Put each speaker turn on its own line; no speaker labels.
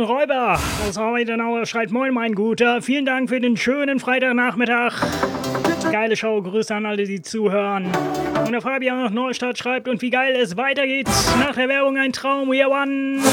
Räuber aus Heidenau schreibt: Moin, mein Guter. Vielen Dank für den schönen Freitagnachmittag. Geile Show. Grüße an alle, die zuhören. Und der Fabian aus Neustadt schreibt: Und wie geil es weitergeht. Nach der Werbung ein Traum. We are one.